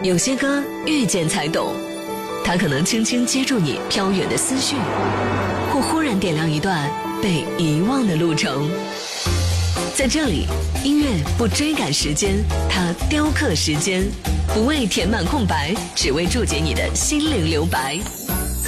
有些歌遇见才懂，它可能轻轻接住你飘远的思绪，或忽然点亮一段被遗忘的路程。在这里，音乐不追赶时间，它雕刻时间，不为填满空白，只为注解你的心灵留白。